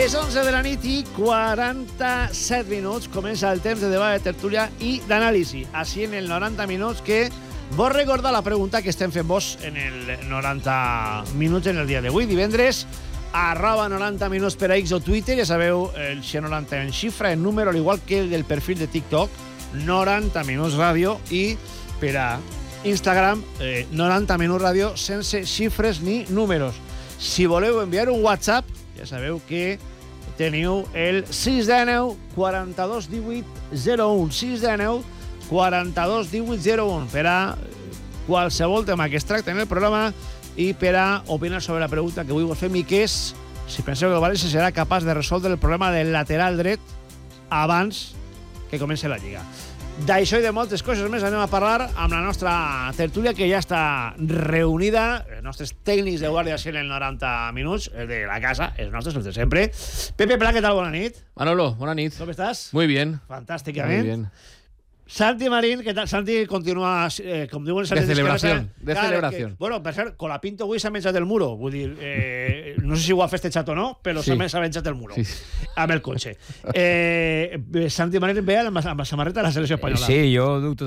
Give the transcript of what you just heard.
Les 11 de la nit i 47 minuts comença el temps de debat, de tertúlia i d'anàlisi. Així en el 90 minuts que vos recordar la pregunta que estem fent vos en el 90 minuts en el dia d'avui, divendres, @90 minuts per a X o Twitter. Ja sabeu, el X90 en xifra, en número, al igual que el del perfil de TikTok, 90 minuts ràdio, i per a Instagram, 90 minuts ràdio, sense xifres ni números. Si voleu enviar un WhatsApp, ja sabeu que teniu el 619 42 18 01, 619 42 18 01, per a qualsevol tema que es tracta en el programa i per a opinar sobre la pregunta que avui vos fem, i que és si penseu que el València serà capaç de resoldre el problema del lateral dret abans que comenci la Lliga. D'això i de moltes coses més anem a parlar amb la nostra tertúlia, que ja està reunida, els nostres tècnics de guàrdia en el 90 minuts, de la casa, els nostres, els de sempre. Pepe Pla, què tal? Bona nit. Manolo, bona nit. Com estàs? Muy bien. Fantàsticament. Muy bien. Santi Marín, què tal? Santi continua, com diuen... De celebración, de celebración. Que, bueno, per cert, Colapinto avui s'ha menjat el muro. Vull dir, no sé si ho ha festejat o no, però sí, s'ha menjat el muro. Sí. Amb el cotxe. Santi Marín ve amb la samarreta de la selecció espanyola. Sí, jo dubto